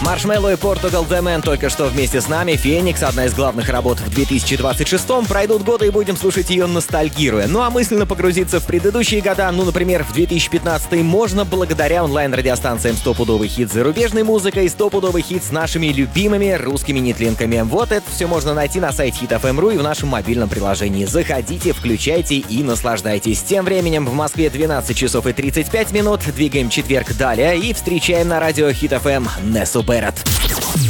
Маршмелло и Portugal The Man только что вместе с нами. Феникс, одна из главных работ в 2026-м. Пройдут годы и будем слушать ее ностальгируя. Ну а мысленно погрузиться в предыдущие года, например, в 2015-й, можно благодаря онлайн-радиостанциям «Стопудовый хит» с зарубежной музыкой и «Стопудовый хит» с нашими любимыми русскими нетлинками. Вот это все можно найти на сайте HitFM.ru и в нашем мобильном приложении. Заходите, включайте и наслаждайтесь. Тем временем в Москве 12 часов и 35 минут. Двигаем четверг далее и встречаем на радио HitFM Нессу Берет.